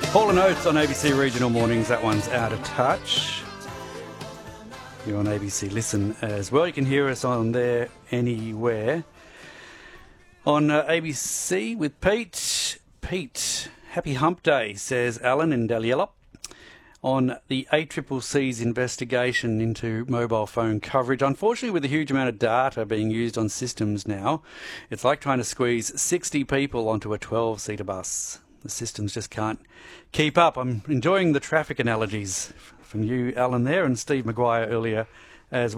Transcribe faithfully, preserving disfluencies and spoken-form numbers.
Paul and Oates on A B C Regional Mornings. That one's Out of Touch. You're on A B C Listen as well. You can hear us on there anywhere. On uh, A B C with Pete. Pete, happy hump day, says Alan in Dalyellop. On the A C C C's investigation into mobile phone coverage. Unfortunately, with a huge amount of data being used on systems now, it's like trying to squeeze sixty people onto a twelve-seater bus. The systems just can't keep up. I'm enjoying the traffic analogies from you, Alan, there, and Steve Maguire earlier as well.